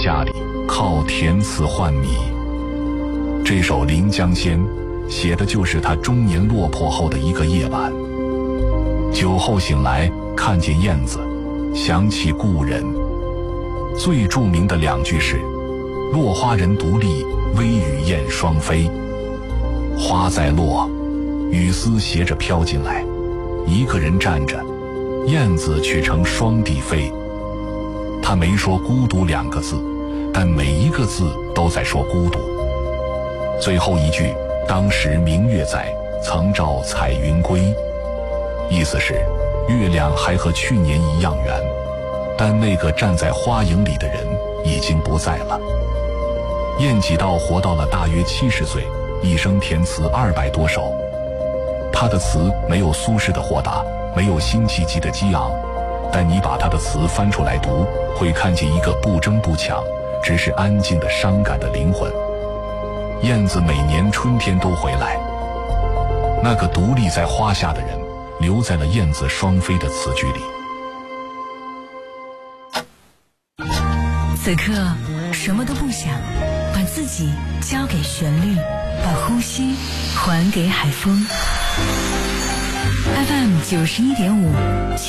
家里靠填词换米。这首《临江仙》写的就是他中年落魄后的一个夜晚。酒后醒来，看见燕子，想起故人。最著名的两句是：落花人独立，微雨燕双飞。花在落，雨丝斜着飘进来，一个人站着，燕子却成双地飞。他没说孤独两个字，但每一个字都在说孤独。最后一句，当时明月在，曾照彩云归，意思是月亮还和去年一样圆，但那个站在花影里的人已经不在了。晏几道活到了大约70岁，一生填词200多首。他的词没有苏轼的豁达，没有辛弃疾的激昂，但你把他的词翻出来读，会看见一个不争不抢，只是安静的伤感的灵魂。燕子每年春天都回来，那个独立在花下的人，留在了燕子双飞的词句里。 此刻什么都不想，把自己交给旋律，把呼吸还给海风。FM 91.5